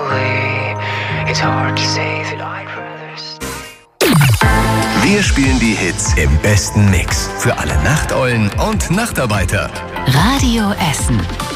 Wir spielen die Hits im besten Mix für alle Nachteulen und Nachtarbeiter. Radio Essen.